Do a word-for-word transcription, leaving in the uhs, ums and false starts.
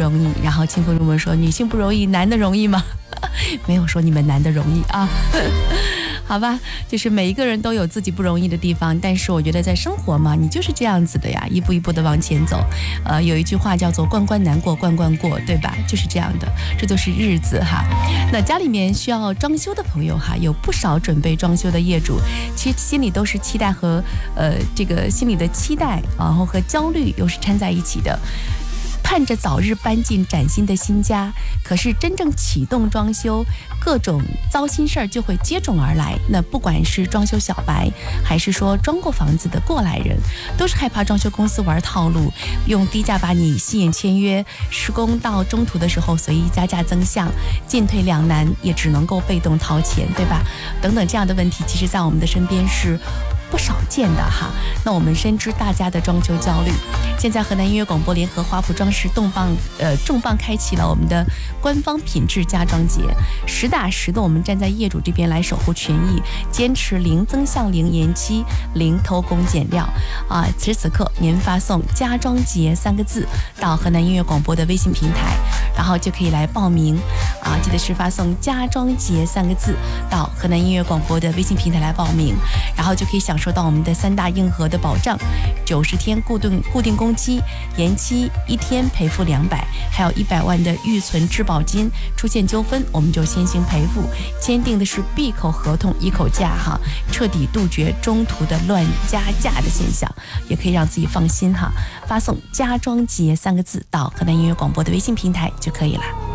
容易。然后清风入梦说女性不容易，男的容易吗？没有说你们男的容易啊。好吧，就是每一个人都有自己不容易的地方，但是我觉得在生活嘛，你就是这样子的呀，一步一步的往前走。呃，有一句话叫做关关难过关关过，对吧？就是这样的，这就是日子哈。那家里面需要装修的朋友哈，有不少准备装修的业主，其实心里都是期待和呃这个心里的期待，然后和焦虑又是掺在一起的。盼着早日搬进崭新的新家，可是真正启动装修，各种糟心事儿就会接踵而来。那不管是装修小白，还是说装过房子的过来人，都是害怕装修公司玩套路，用低价把你吸引签约，施工到中途的时候随意加价增项，进退两难，也只能够被动掏钱，对吧？等等这样的问题，其实在我们的身边是不少见的哈。那我们深知大家的装修焦虑，现在河南音乐广播联合华普装饰重磅呃重磅开启了我们的官方品质家装节，实打实的我们站在业主这边来守护权益，坚持零增项、零延期、零偷工减料啊！此时此刻，您发送“家装节”三个字到河南音乐广播的微信平台，然后就可以来报名啊！记得是发送“家装节”三个字到河南音乐广播的微信平台来报名，然后就可以享受到我们的三大硬核的保障：九十天固定固定工期，延期一天赔付两百，还有一百万的预存质保金。出现纠纷，我们就先行赔付，签订的是闭口合同一口价哈，彻底杜绝中途的乱加价的现象，也可以让自己放心哈。发送“家装节”三个字到河南音乐广播的微信平台就可以了。